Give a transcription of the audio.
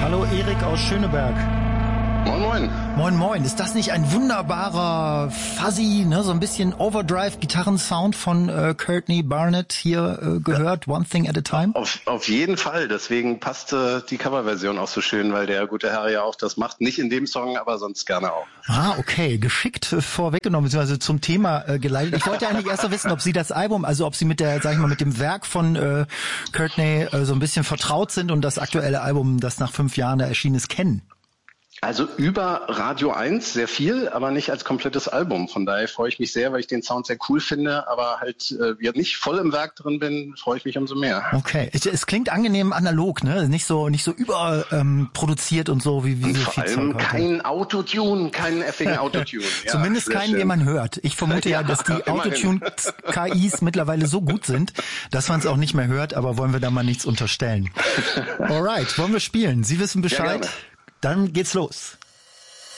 Hallo Erik aus Schöneberg. Moin, moin. Moin, moin. Ist das nicht ein wunderbarer, fuzzy, ne, so ein bisschen Overdrive-Gitarrensound von Courtney Barnett hier gehört? One Thing at a Time? Auf jeden Fall. Deswegen passte die Coverversion auch so schön, weil der gute Herr ja auch das macht. Nicht in dem Song, aber sonst gerne auch. Ah, okay. Geschickt vorweggenommen, beziehungsweise zum Thema geleitet. Ich wollte eigentlich erst noch wissen, ob Sie das Album, also ob Sie mit der, sag ich mal, mit dem Werk von Courtney so ein bisschen vertraut sind und das aktuelle Album, das nach 5 Jahren da erschienen ist, kennen. Also über Radio 1 sehr viel, aber nicht als komplettes Album. Von daher freue ich mich sehr, weil ich den Sound sehr cool finde, aber halt nicht voll im Werk drin bin, freue ich mich umso mehr. Okay, es klingt angenehm analog, ne? Nicht so überproduziert und so wie und so vor viel allem Zeug heute. kein Autotune, keinen effigen Autotune. Ja, Zumindest keinen, schön. den man hört. Ich vermute ja, dass die Autotune-KIs mittlerweile so gut sind, dass man es auch nicht mehr hört, aber wollen wir da mal nichts unterstellen. Alright, wollen wir spielen? Sie wissen Bescheid? Ja, dann geht's los.